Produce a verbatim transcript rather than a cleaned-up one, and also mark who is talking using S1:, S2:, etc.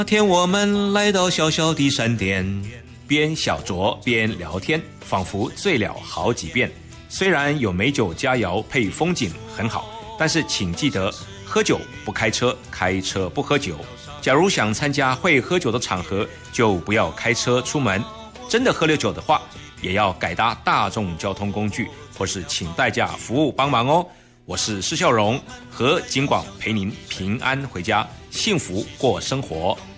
S1: 那天我们来到小小的山巅，边小酌边聊天，仿佛醉了好几遍。虽然有美酒佳肴配风景很好，但是请记得喝酒不开车，开车不喝酒。假如想参加会喝酒的场合，就不要开车出门。真的喝了酒的话，也要改搭大众交通工具，或是请代驾服务帮忙哦。我是施孝荣，和景广陪您平安回家，幸福过生活。